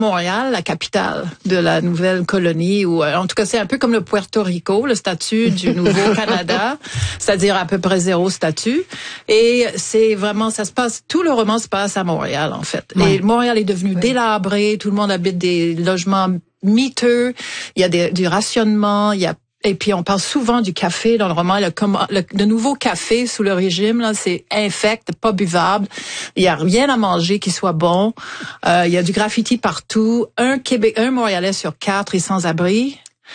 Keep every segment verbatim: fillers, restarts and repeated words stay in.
Montréal, la capitale de la nouvelle colonie, ou en tout cas c'est un peu comme le Puerto Rico, le statut du nouveau Canada, c'est-à-dire à peu près zéro statut. Et c'est vraiment, ça se passe, tout le roman se passe à Montréal en fait. Ouais. Et Montréal est devenu ouais. délabré, tout le monde habite des logements miteux, il y a des, du rationnement, il y a et puis on parle souvent du café dans le roman. Le, le, le nouveau café sous le régime, là, c'est infect, pas buvable. Il y a rien à manger qui soit bon. Euh, il y a du graffiti partout. Un Québec, un Montréalais sur quatre est sans abri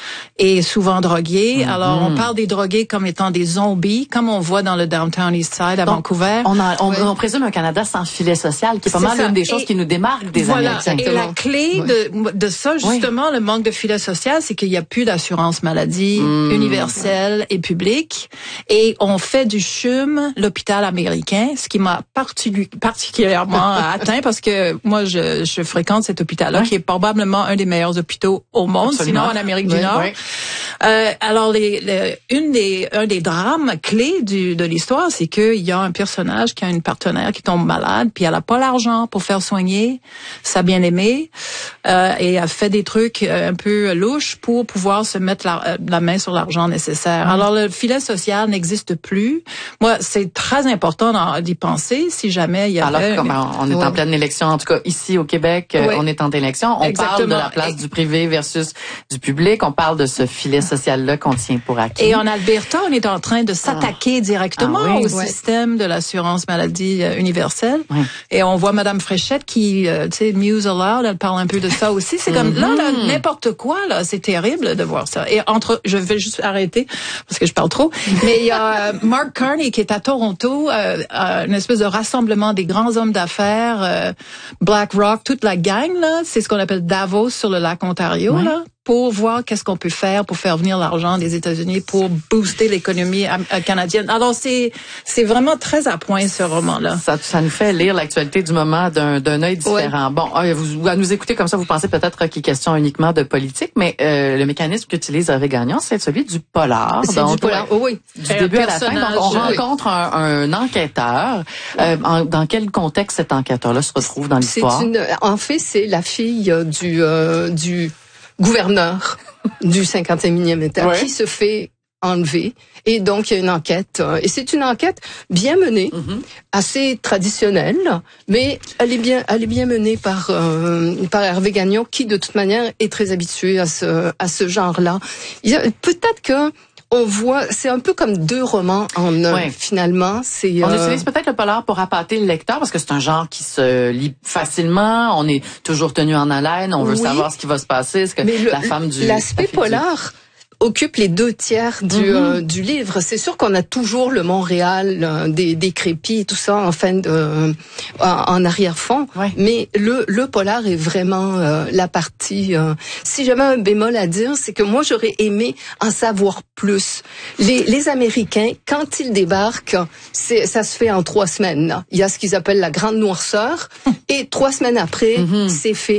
et souvent drogué. Mm-hmm. Alors on parle des drogués comme étant des zombies, comme on voit dans le Downtown East Side à Donc, Vancouver. On, a, on, ouais. on présume un Canada sans filet social, qui est pas c'est mal l'une des choses et, qui nous démarque des voilà. Américains. Et la clé ouais. de, de ça, justement, ouais. le manque de filet social, c'est qu'il n'y a plus d'assurance maladie mmh. universelle et publique. Et on fait du C H U M l'hôpital américain, ce qui m'a particu- particulièrement atteint parce que moi, je, je fréquente cet hôpital-là, ouais. qui est probablement un des meilleurs hôpitaux au monde, Absolument. Sinon en Amérique ouais. du Nord. Ouais. Euh, alors, les, les, une des, un des drames clés du, de l'histoire, c'est qu'il y a un personnage qui a une partenaire qui tombe malade, puis elle a pas l'argent pour faire soigner sa bien-aimée, euh, et elle fait des trucs un peu louches pour pouvoir se mettre la, la main sur l'argent nécessaire. Mmh. Alors, le filet social n'existe plus. Moi, c'est très important d'y penser si jamais il y avait... Alors, comme on est ouais. en pleine élection, en tout cas, ici au Québec, ouais. on est en élection, on Exactement. Parle de la place et... du privé versus du public, on parle de ce filet social-là qu'on tient pour acquis. Et en Alberta, on est en train de s'attaquer ah. directement ah oui, au ouais. système de l'assurance maladie euh, universelle. Oui. Et on voit Madame Fréchette qui, euh, tu sais, Muse Aloud, elle parle un peu de ça aussi. C'est comme, mm-hmm. là, là, n'importe quoi, là, c'est terrible de voir ça. Et entre, je vais juste arrêter parce que je parle trop, mais il y a euh, Mark Carney qui est à Toronto, euh, euh, une espèce de rassemblement des grands hommes d'affaires, euh, BlackRock, toute la gang, là, c'est ce qu'on appelle Davos sur le lac Ontario, oui. là. Pour voir qu'est-ce qu'on peut faire pour faire venir l'argent des États-Unis pour booster l'économie canadienne. Alors c'est c'est vraiment très à point ce roman-là. Ça, ça nous fait lire l'actualité du moment d'un d'un œil différent. Ouais. Bon, vous à nous écouter comme ça, vous pensez peut-être qu'il est question uniquement de politique, mais euh, le mécanisme qu'utilise Hervé Gagnon, c'est celui du polar. C'est donc, du polar. Oh, oui. Du un début à la fin. Donc on oui. rencontre un, un enquêteur. Euh, en, dans quel contexte cet enquêteur-là se retrouve dans l'histoire? C'est une, en fait, c'est la fille du euh, du gouverneur du cinquante et unième État ouais. qui se fait enlever. Et donc, il y a une enquête. Et c'est une enquête bien menée, mm-hmm. assez traditionnelle, mais elle est bien, elle est bien menée par, euh, par Hervé Gagnon, qui, de toute manière, est très habitué à ce, à ce genre-là. Il y a, peut-être que on voit, c'est un peu comme deux romans en un, ouais. finalement. C'est, on euh... utilise peut-être le polar pour appâter le lecteur parce que c'est un genre qui se lit facilement. On est toujours tenu en haleine. On veut oui. savoir ce qui va se passer. Est-ce que Mais le, la femme du... L'aspect polar... Du... occupe les deux tiers du, mm-hmm. euh, du livre. C'est sûr qu'on a toujours le Montréal euh, des, des crépis et tout ça en fin de, euh, en arrière-fond. Ouais. Mais le, le polar est vraiment euh, la partie. Euh, si j'avais un bémol à dire, c'est que moi j'aurais aimé en savoir plus. Les, les Américains, quand ils débarquent, c'est, ça se fait en trois semaines. Là. Il y a ce qu'ils appellent la grande noirceur, et trois semaines après, mm-hmm. c'est fait.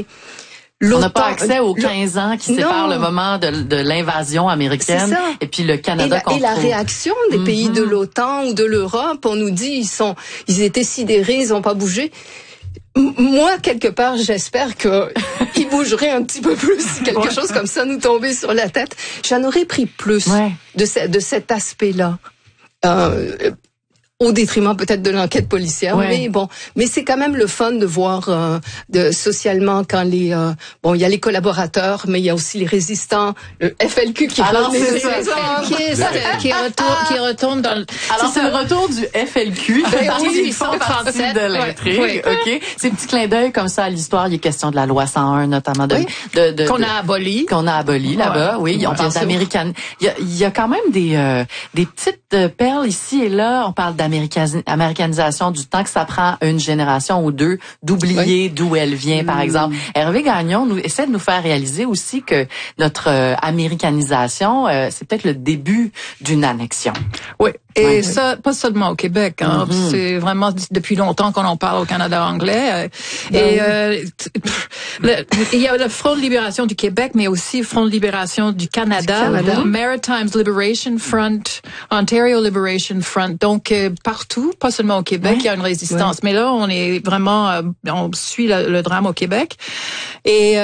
On n'a pas accès aux quinze ans qui séparent le moment de, de l'invasion américaine et puis le Canada qu'on trouve. Et la réaction des mm-hmm. pays de l'OTAN ou de l'Europe, on nous dit ils sont, ils étaient sidérés, ils n'ont pas bougé. M- moi, quelque part, j'espère que ils bougeraient un petit peu plus si quelque ouais. chose comme ça nous tombait sur la tête. J'en aurais pris plus ouais. de, ce, de cet aspect-là. Euh, au détriment peut-être de l'enquête policière, ouais. mais bon, mais c'est quand même le fun de voir euh, de socialement quand les euh, bon, il y a les collaborateurs, mais il y a aussi les résistants, le F L Q qui Alors, rentre, c'est ça. qui, est, qui retourne qui retourne dans le... Alors c'est, c'est le retour du F L Q ben, oui, ils font partie de l'intrigue, ouais. OK, ces petits clins d'œil comme ça à l'histoire, il est question de la loi cent un notamment de, oui. de, de qu'on de, a aboli, qu'on a aboli là-bas, ouais. oui, on parle d'américaine. Il y a il y a quand même des euh, des petites euh, perles ici et là, on parle d'américanisation du temps que ça prend une génération ou deux d'oublier oui. d'où elle vient, par exemple. Hervé Gagnon nous essaie de nous faire réaliser aussi que notre euh, américanisation, euh, c'est peut-être le début d'une annexion. Oui. Et oui, ça, oui. pas seulement au Québec, hein. Mm-hmm. C'est vraiment depuis longtemps qu'on en parle au Canada anglais. Ben et euh, le, il y a le Front de libération du Québec, mais aussi le Front de libération du Canada, Canada. Maritime Liberation Front, Ontario Liberation Front. Donc euh, partout, pas seulement au Québec, oui. il y a une résistance. Oui. Mais là, on est vraiment, euh, on suit le, le drame au Québec. Et